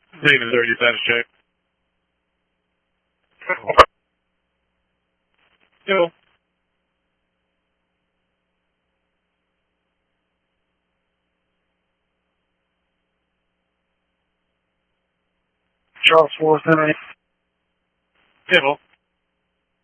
David 30, status check. Yo. Charles 4, 10. Yo.